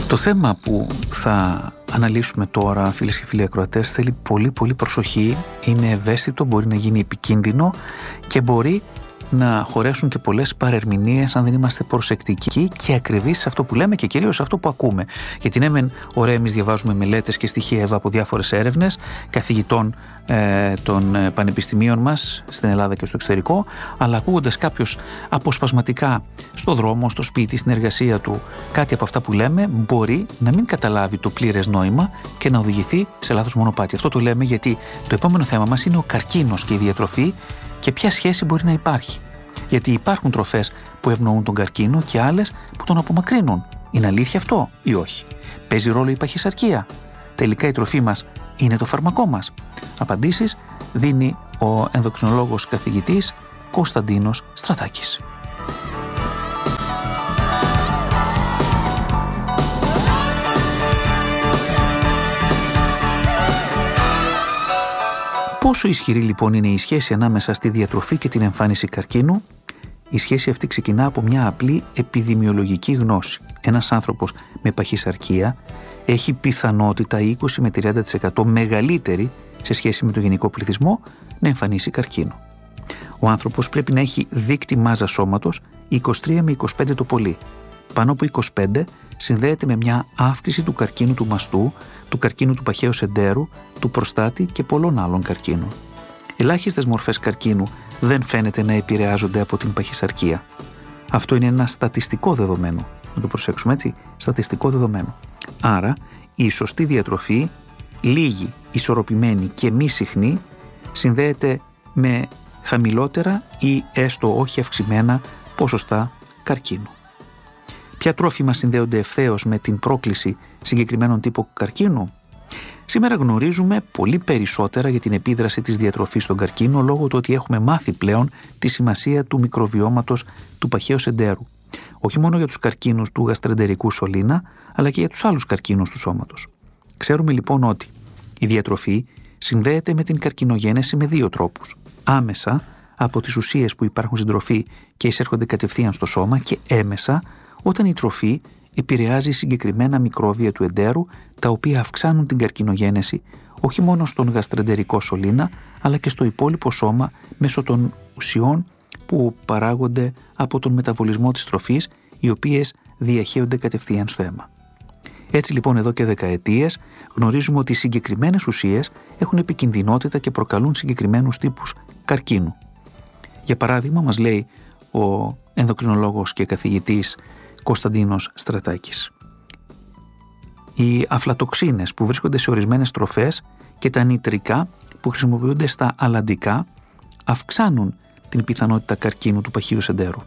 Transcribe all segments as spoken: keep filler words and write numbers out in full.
Το θέμα που θα αναλύσουμε τώρα, φίλες και φίλοι ακροατές, θέλει πολύ πολύ προσοχή, είναι ευαίσθητο, μπορεί να γίνει επικίνδυνο και μπορεί να χωρέσουν και πολλές παρερμηνίες αν δεν είμαστε προσεκτικοί και ακριβείς σε αυτό που λέμε και κυρίως σε αυτό που ακούμε. Γιατί ναι μεν ωραία, εμείς διαβάζουμε μελέτες και στοιχεία εδώ από διάφορες έρευνες καθηγητών ε, των ε, πανεπιστημίων μας στην Ελλάδα και στο εξωτερικό, αλλά ακούγοντας κάποιος αποσπασματικά στο δρόμο, στο σπίτι, στην εργασία του κάτι από αυτά που λέμε, μπορεί να μην καταλάβει το πλήρες νόημα και να οδηγηθεί σε λάθος μονοπάτι. Αυτό το λέμε γιατί το επόμενο θέμα μας είναι ο καρκίνος και η διατροφή και ποια σχέση μπορεί να υπάρχει. Γιατί υπάρχουν τροφές που ευνοούν τον καρκίνο και άλλες που τον απομακρύνουν. Είναι αλήθεια αυτό ή όχι? Παίζει ρόλο η παχυσαρκία? Τελικά η τροφή μας είναι το φαρμακό μας? Απαντήσεις δίνει ο ενδοκρινολόγος καθηγητής Κωνσταντίνος Στρατάκης. Πόσο ισχυρή λοιπόν είναι η σχέση ανάμεσα στη διατροφή και την εμφάνιση καρκίνου? Η σχέση αυτή ξεκινά από μια απλή επιδημιολογική γνώση. Ένας άνθρωπος με παχυσαρκία έχει πιθανότητα είκοσι με τριάντα τοις εκατό μεγαλύτερη σε σχέση με το γενικό πληθυσμό να εμφανίσει καρκίνο. Ο άνθρωπος πρέπει να έχει δείκτη μάζα σώματος είκοσι τρία με είκοσι πέντε το πολύ. Πάνω από είκοσι πέντε συνδέεται με μια αύξηση του καρκίνου του μαστού, του καρκίνου του παχαίου εντέρου, του προστάτη και πολλών άλλων καρκίνων. Ελάχιστες μορφές καρκίνου δεν φαίνεται να επηρεάζονται από την παχυσαρκία. Αυτό είναι ένα στατιστικό δεδομένο. Να το προσέξουμε έτσι, στατιστικό δεδομένο. Άρα, η σωστή διατροφή, λίγη, ισορροπημένη και μη συχνή, συνδέεται με χαμηλότερα ή έστω όχι αυξημένα ποσοστά καρκίνου. Ποια τρόφιμα συνδέονται ευθέως με την πρόκληση συγκεκριμένων τύπων καρκίνου? Σήμερα γνωρίζουμε πολύ περισσότερα για την επίδραση της διατροφής στον καρκίνο λόγω του ότι έχουμε μάθει πλέον τη σημασία του μικροβιώματος του παχαίου εντέρου. Όχι μόνο για τους καρκίνους του γαστρεντερικού σωλήνα, αλλά και για τους άλλους καρκίνους του σώματος. Ξέρουμε λοιπόν ότι η διατροφή συνδέεται με την καρκινογένεση με δύο τρόπους. Άμεσα από τις ουσίες που υπάρχουν στην τροφή και εισέρχονται κατευθείαν στο σώμα και έμεσα όταν η τροφή επηρεάζει συγκεκριμένα μικρόβια του εντέρου τα οποία αυξάνουν την καρκινογένεση όχι μόνο στον γαστρεντερικό σωλήνα αλλά και στο υπόλοιπο σώμα μέσω των ουσιών που παράγονται από τον μεταβολισμό της τροφής, οι οποίες διαχέονται κατευθείαν στο αίμα. Έτσι λοιπόν εδώ και δεκαετίες γνωρίζουμε ότι οι συγκεκριμένες ουσίες έχουν επικινδυνότητα και προκαλούν συγκεκριμένους τύπους καρκίνου. Για παράδειγμα, μας λέει ο ενδοκρινολόγος και καθηγητής Κωνσταντίνος Στρατάκης, οι αφλατοξίνες που βρίσκονται σε ορισμένες τροφές και τα νητρικά που χρησιμοποιούνται στα αλλαντικά αυξάνουν την πιθανότητα καρκίνου του παχαίου εντέρου.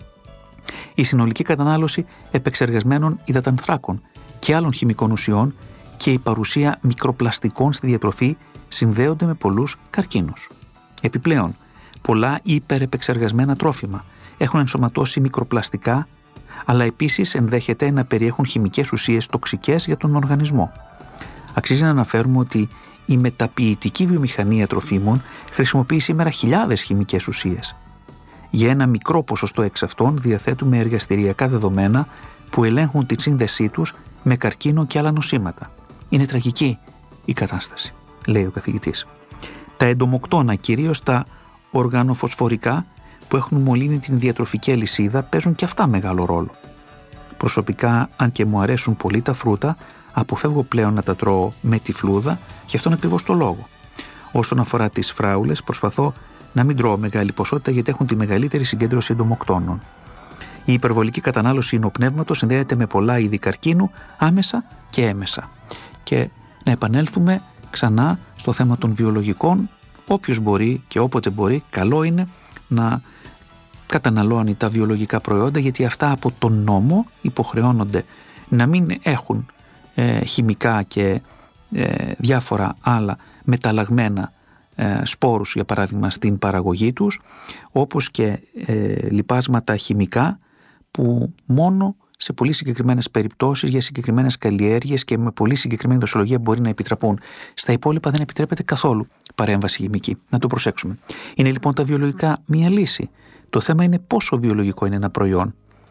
Η συνολική κατανάλωση επεξεργασμένων υδατανθράκων και άλλων χημικών ουσιών και η παρουσία μικροπλαστικών στη διατροφή συνδέονται με πολλούς καρκίνους. Επιπλέον, πολλά υπερεπεξεργασμένα τρόφιμα έχουν ενσωματώσει μικροπλαστικά, αλλά επίσης ενδέχεται να περιέχουν χημικές ουσίες τοξικές για τον οργανισμό. Αξίζει να αναφέρουμε ότι η μεταποιητική βιομηχανία τροφίμων χρησιμοποιεί σήμερα χιλιάδες χημικές ουσίες. Για ένα μικρό ποσοστό εξ αυτών διαθέτουμε εργαστηριακά δεδομένα που ελέγχουν τη σύνδεσή τους με καρκίνο και άλλα νοσήματα. Είναι τραγική η κατάσταση, λέει ο καθηγητής. Τα εντομοκτώνα, κυρίως τα οργανοφωσφορικά, που έχουν μολύνει την διατροφική αλυσίδα, παίζουν και αυτά μεγάλο ρόλο. Προσωπικά, αν και μου αρέσουν πολύ τα φρούτα, αποφεύγω πλέον να τα τρώω με τη φλούδα, γι' αυτόν ακριβώς το λόγο. Όσον αφορά τις φράουλες, προσπαθώ να μην τρώω μεγάλη ποσότητα γιατί έχουν τη μεγαλύτερη συγκέντρωση εντομοκτώνων. Η υπερβολική κατανάλωση ινοπνεύματος συνδέεται με πολλά είδη καρκίνου άμεσα και έμεσα. Και να επανέλθουμε ξανά στο θέμα των βιολογικών. Όποιος μπορεί και όποτε μπορεί, καλό είναι να καταναλώνει τα βιολογικά προϊόντα, γιατί αυτά από τον νόμο υποχρεώνονται να μην έχουν ε, χημικά και ε, διάφορα άλλα μεταλλαγμένα ε, σπόρους, για παράδειγμα, στην παραγωγή τους, όπως και ε, λιπάσματα χημικά που μόνο σε πολύ συγκεκριμένες περιπτώσεις, για συγκεκριμένες καλλιέργειες και με πολύ συγκεκριμένη δοσολογία μπορεί να επιτραπούν. Στα υπόλοιπα δεν επιτρέπεται καθόλου παρέμβαση χημική. Να το προσέξουμε. Είναι λοιπόν τα βιολογικά μία λύση? Το θέμα είναι πόσο βιολογικό είναι ένα προϊόν.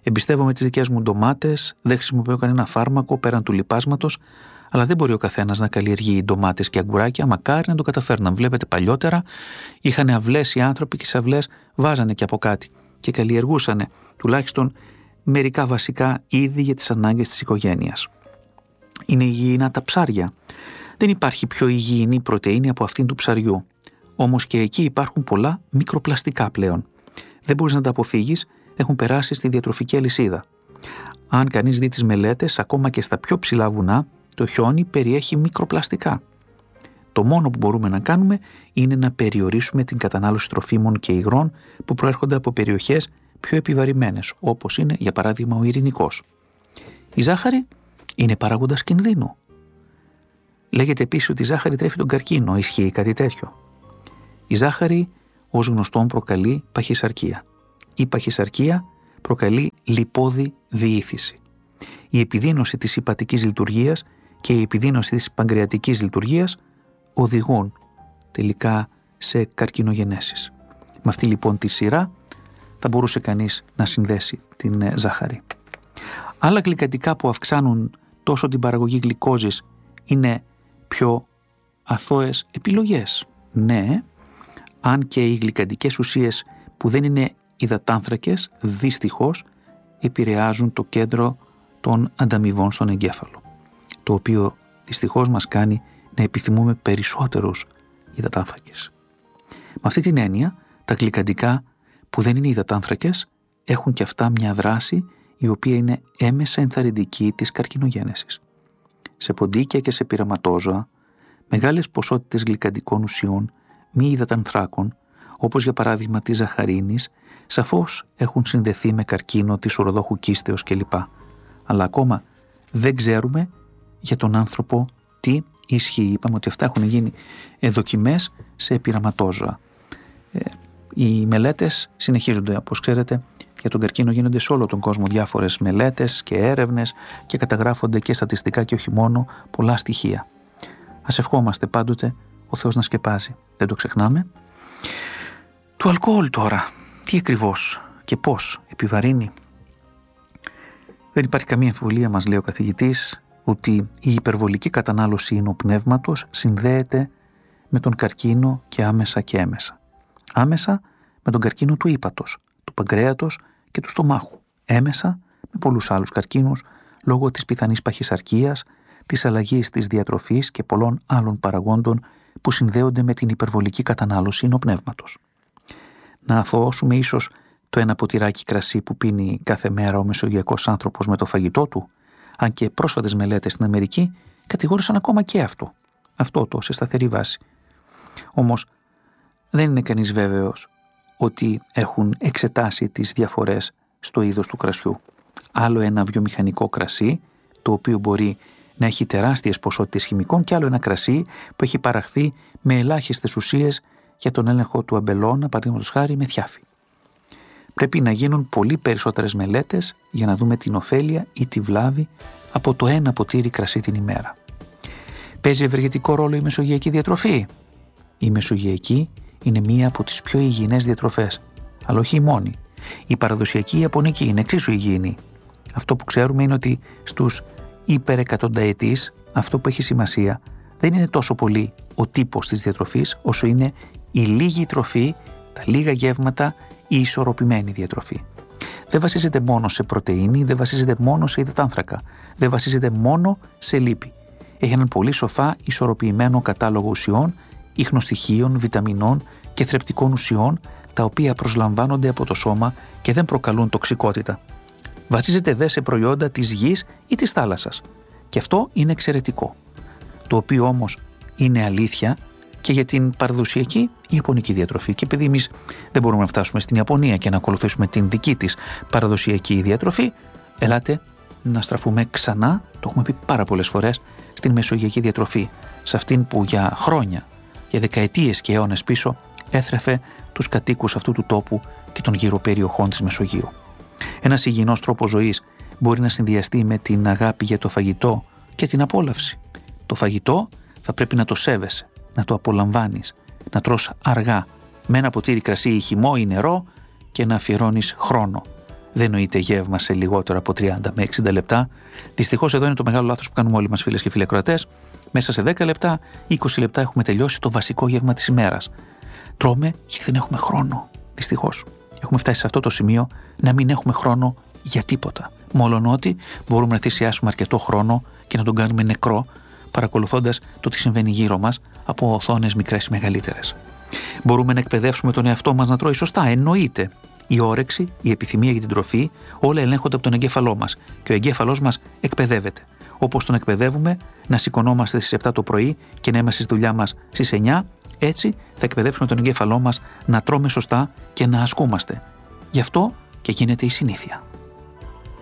Εμπιστεύομαι τις δικές μου ντομάτες, δεν χρησιμοποιώ κανένα φάρμακο πέραν του λιπάσματος, αλλά δεν μπορεί ο καθένας να καλλιεργεί ντομάτες και αγκουράκια, μακάρι να το καταφέρναν. Βλέπετε, παλιότερα είχαν αυλές οι άνθρωποι και σε αυλές βάζανε και από κάτι και καλλιεργούσαν τουλάχιστον μερικά βασικά είδη για τις ανάγκες της οικογένειας. Είναι υγιεινά τα ψάρια. Δεν υπάρχει πιο υγιεινή πρωτεΐνη από αυτήν του ψαριού. Όμως και εκεί υπάρχουν πολλά μικροπλαστικά πλέον. Δεν μπορείς να τα αποφύγεις, έχουν περάσει στη διατροφική αλυσίδα. Αν κανείς δει τις μελέτες, ακόμα και στα πιο ψηλά βουνά, το χιόνι περιέχει μικροπλαστικά. Το μόνο που μπορούμε να κάνουμε είναι να περιορίσουμε την κατανάλωση τροφίμων και υγρών που προέρχονται από περιοχές πιο επιβαρημένες, όπως είναι για παράδειγμα ο Ειρηνικός. Η ζάχαρη είναι παράγοντας κινδύνου. Λέγεται επίσης ότι η ζάχαρη τρέφει τον καρκίνο. Ισχύει κάτι τέτοιο? Η ζάχαρη, ως γνωστόν, προκαλεί παχυσαρκία. Η παχυσαρκία προκαλεί λιπώδη διήθηση. Η επιδείνωση της ηπατικής λειτουργίας και η επιδείνωση της παγκρεατικής λειτουργίας οδηγούν τελικά σε καρκινογενέσεις. Με αυτή λοιπόν τη σειρά θα μπορούσε κανείς να συνδέσει την ζάχαρη. Άλλα γλυκαντικά που αυξάνουν τόσο την παραγωγή γλυκόζης είναι πιο αθώες επιλογές. Ναι, αν και οι γλυκαντικές ουσίες που δεν είναι υδατάνθρακες δυστυχώς επηρεάζουν το κέντρο των ανταμοιβών στον εγκέφαλο, το οποίο δυστυχώς μας κάνει να επιθυμούμε περισσότερους υδατάνθρακες. Με αυτή την έννοια, τα γλυκαντικά που δεν είναι υδατάνθρακες έχουν και αυτά μια δράση η οποία είναι έμεσα ενθαρρυντική της καρκινογένεσης. Σε ποντίκια και σε πειραματόζωα, μεγάλες ποσότητες γλυκαντικών ουσιών μη υδατανθράκων, όπως για παράδειγμα της ζαχαρίνης, σαφώς έχουν συνδεθεί με καρκίνο της ουροδόχου κίστεως κλπ. Αλλά ακόμα δεν ξέρουμε για τον άνθρωπο τι ισχύει. Είπαμε ότι αυτά έχουν γίνει δοκιμές σε πειραματόζωα. Ε, οι μελέτες συνεχίζονται, όπως ξέρετε. Για τον καρκίνο γίνονται σε όλο τον κόσμο διάφορες μελέτες και έρευνες και καταγράφονται και στατιστικά και όχι μόνο πολλά στοιχεία. Ας ευχόμαστε πάντοτε ο Θεός να σκεπάζει. Δεν το ξεχνάμε. Το αλκοόλ τώρα. Τι ακριβώς και πώς επιβαρύνει? Δεν υπάρχει καμία αμφιβολία, μας λέει ο καθηγητής, ότι η υπερβολική κατανάλωση υνοπνεύματος συνδέεται με τον καρκίνο και άμεσα και έμεσα. Άμεσα με τον καρκίνο του ύπατος, του παγκρέατος και του στομάχου. Έμεσα με πολλούς άλλους καρκίνους λόγω της πιθανής παχυσαρκίας, της αλλαγής της διατροφής και πολλών άλλων παραγόντων που συνδέονται με την υπερβολική κατανάλωση υνοπνεύματος. Να αθωώσουμε ίσως το ένα ποτηράκι κρασί που πίνει κάθε μέρα ο μεσογειακός άνθρωπος με το φαγητό του, αν και πρόσφατες μελέτες στην Αμερική κατηγόρησαν ακόμα και αυτό. Αυτό το σε σταθερή βάση. Όμως δεν είναι κανείς βέβαιος ότι έχουν εξετάσει τις διαφορές στο είδος του κρασιού. Άλλο ένα βιομηχανικό κρασί, το οποίο μπορεί να έχει τεράστιες ποσότητες χημικών, και άλλο ένα κρασί που έχει παραχθεί με ελάχιστες ουσίες για τον έλεγχο του αμπελώνα, παραδείγματος χάρη με θιάφη. Πρέπει να γίνουν πολύ περισσότερες μελέτες για να δούμε την ωφέλεια ή τη βλάβη από το ένα ποτήρι κρασί την ημέρα. Παίζει ευεργετικό ρόλο η μεσογειακή διατροφή. Η μεσογειακή είναι μία από τις πιο υγιεινές διατροφές, αλλά όχι η μόνη. Η παραδοσιακή ιαπωνική είναι εξίσου υγιεινή. Αυτό που ξέρουμε είναι ότι στους υπερεκατονταετής αυτό που έχει σημασία δεν είναι τόσο πολύ ο τύπος της διατροφής, όσο είναι η λίγη τροφή, τα λίγα γεύματα, η ισορροπημένη διατροφή. Δεν βασίζεται μόνο σε πρωτεΐνη, δεν βασίζεται μόνο σε υδατάνθρακα, δεν βασίζεται μόνο σε λίπη. Έχει έναν πολύ σοφά ισορροπημένο κατάλογο ουσιών, ιχνοστοιχείων, βιταμινών και θρεπτικών ουσιών, τα οποία προσλαμβάνονται από το σώμα και δεν προκαλούν τοξικότητα. Βασίζεται δε σε προϊόντα της γης ή της θάλασσας. Και αυτό είναι εξαιρετικό. Το οποίο όμως είναι αλήθεια και για την παραδοσιακή ιαπωνική διατροφή. Και επειδή εμείς δεν μπορούμε να φτάσουμε στην Ιαπωνία και να ακολουθήσουμε την δική της παραδοσιακή διατροφή, ελάτε να στραφούμε ξανά, το έχουμε πει πάρα πολλές φορές, στην μεσογειακή διατροφή. Σε αυτήν που για χρόνια, για δεκαετίες και αιώνες πίσω, έθρεφε τους κατοίκους αυτού του τόπου και των γύρω περιοχών της Μεσογείου. Ένας υγιεινός τρόπος ζωής μπορεί να συνδυαστεί με την αγάπη για το φαγητό και την απόλαυση. Το φαγητό θα πρέπει να το σέβεσαι, να το απολαμβάνεις, να τρως αργά, με ένα ποτήρι κρασί ή χυμό ή νερό και να αφιερώνεις χρόνο. δεν νοείται γεύμα σε λιγότερο από τριάντα με εξήντα λεπτά. Δυστυχώς εδώ είναι το μεγάλο λάθος που κάνουμε όλοι μας, φίλες και φίλοι ακροατές. Μέσα σε δέκα λεπτά, είκοσι λεπτά έχουμε τελειώσει το βασικό γεύμα της ημέρας. Τρώμε γιατί δεν έχουμε χρόνο. Δυστυχώς. Έχουμε φτάσει σε αυτό το σημείο να μην έχουμε χρόνο για τίποτα. Μόλον ότι μπορούμε να θυσιάσουμε αρκετό χρόνο και να τον κάνουμε νεκρό, παρακολουθώντας το τι συμβαίνει γύρω μας από οθόνες μικρές ή μεγαλύτερες. Μπορούμε να εκπαιδεύσουμε τον εαυτό μας να τρώει σωστά. Εννοείται. Η όρεξη, η επιθυμία για την τροφή, όλα ελέγχονται από τον εγκέφαλό μας και ο εγκέφαλός μας εκπαιδεύεται. Όπως τον εκπαιδεύουμε να σηκωνόμαστε στις επτά το πρωί και να είμαστε στη δουλειά μας στις εννιά, έτσι θα εκπαιδεύσουμε τον εγκέφαλό μας να τρώμε σωστά και να ασκούμαστε. Γι' αυτό και γίνεται η συνήθεια.